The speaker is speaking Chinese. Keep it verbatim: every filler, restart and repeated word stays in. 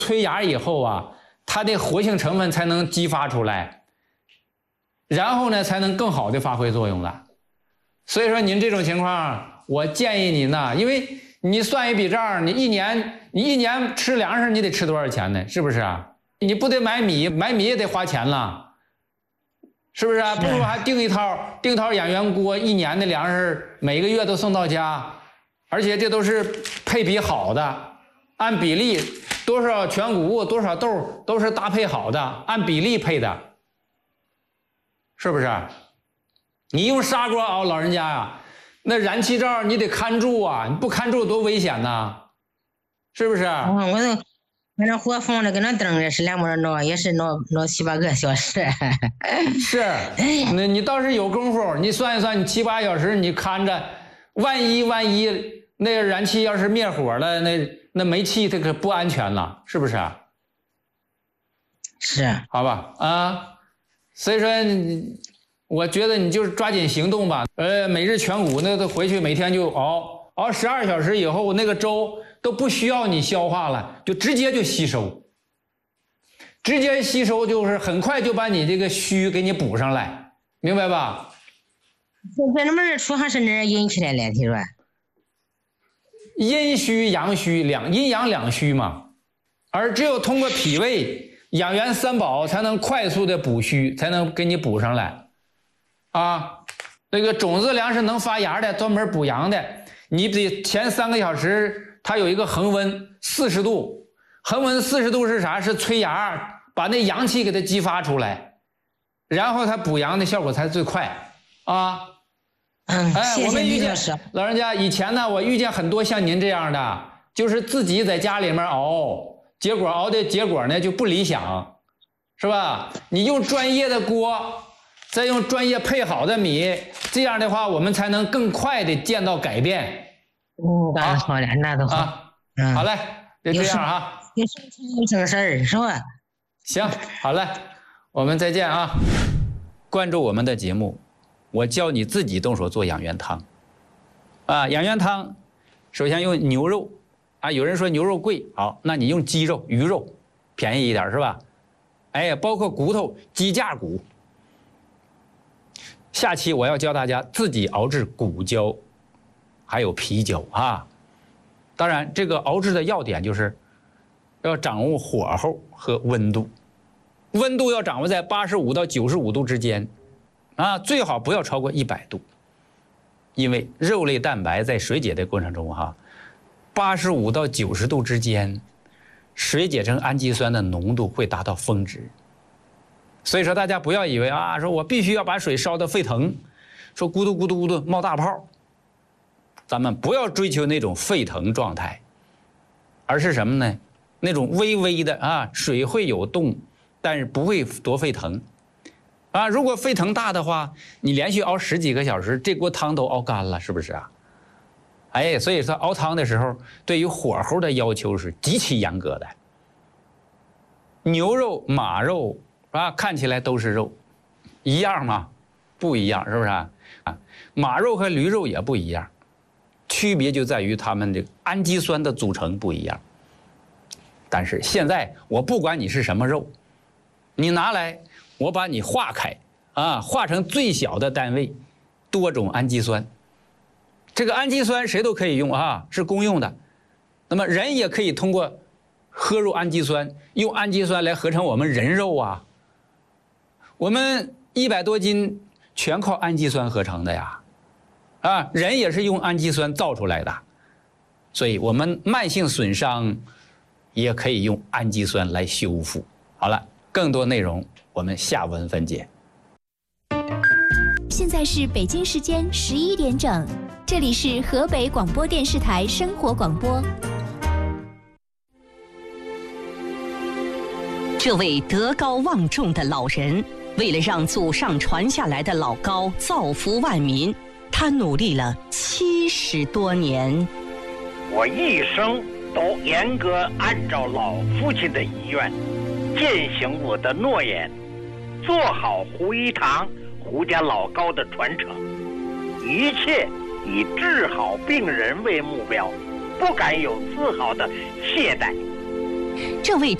催芽以后啊，它的活性成分才能激发出来，然后呢才能更好的发挥作用了。所以说您这种情况，我建议您呢，因为你算一笔账，你一年你一年吃粮食你得吃多少钱呢？是不是啊？你不得买米，买米也得花钱了，是不是啊？不如还订一套订一套养元锅，一年的粮食每个月都送到家，而且这都是配比好的，按比例多少全谷物多少豆都是搭配好的，按比例配的，是不是？你用砂锅熬，老人家呀、啊，那燃气灶你得看住啊，你不看住多危险呐，是不是？ 嗯、我那我那火放的跟那灯也是两毛闹，也是闹闹七八个小时。 是，那你倒是有功夫，你算一算，你七八小时你看着，万一万一那个燃气要是灭火了，那那煤气它可不安全了，是不是？ 是， 好吧啊，所以说你。我觉得你就是抓紧行动吧，呃，每日全谷那都回去每天就熬，熬十二小时以后，那个粥都不需要你消化了，就直接就吸收，直接吸收就是很快就把你这个虚给你补上来，明白吧？ 这这么出还是那阴气来了，听说？ 阴虚阳虚两阴阳两虚嘛，而只有通过脾胃养元三宝才能快速的补虚，才能给你补上来。啊，那个种子粮食能发芽的，专门补阳的，你得前三个小时它有一个恒温四十度，恒温四十度是啥？是催芽，把那阳气给它激发出来，然后它补阳的效果才最快啊。 嗯， 哎， 谢谢我们遇见老人家以前呢，我遇见很多像您这样的，就是自己在家里面熬，结果熬的结果呢就不理想，是吧？你用专业的锅。再用专业配好的米，这样的话我们才能更快的见到改变。 嗯，那好了，那都好。 啊、 嗯， 好嘞，就这样啊。 有什么正事儿是吧？ 行，好嘞，我们再见啊！关注我们的节目，我教你自己动手做养元汤。啊，养元汤，首先用牛肉啊，有人说牛肉贵，好，那你用鸡肉、鱼肉，便宜一点是吧？哎，包括骨头，鸡架骨。下期我要教大家自己熬制骨胶，还有皮胶啊。当然，这个熬制的要点就是要掌握火候和温度，温度要掌握在八十五到九十五度之间，啊，最好不要超过一百度，因为肉类蛋白在水解的过程中哈，八十五到九十度之间，水解成氨基酸的浓度会达到峰值。所以说大家不要以为啊，说我必须要把水烧得沸腾，说咕嘟咕嘟咕嘟冒大泡，咱们不要追求那种沸腾状态，而是什么呢？那种微微的啊，水会有动，但是不会多沸腾啊。如果沸腾大的话，你连续熬十几个小时，这锅汤都熬干了，是不是啊？哎，所以说熬汤的时候，对于火候的要求是极其严格的。牛肉、马肉啊，看起来都是肉，一样吗？不一样，是不是啊？啊，马肉和驴肉也不一样，区别就在于它们这个氨基酸的组成不一样。但是现在我不管你是什么肉，你拿来我把你化开啊，化成最小的单位，多种氨基酸。这个氨基酸谁都可以用啊，是公用的。那么人也可以通过喝入氨基酸，用氨基酸来合成我们人肉啊。我们一百多斤全靠氨基酸合成的呀，啊，人也是用氨基酸造出来的，所以我们慢性损伤也可以用氨基酸来修复。好了，更多内容我们下文分解。 现在是北京时间十一点整，这里是河北广播电视台生活广播。 这位德高望重的老人，为了让祖上传下来的老高造福万民，他努力了七十多年。 我一生都严格按照老父亲的遗愿，践行我的诺言，做好胡一堂、胡家老高的传承，一切以治好病人为目标，不敢有丝毫的懈怠。 这位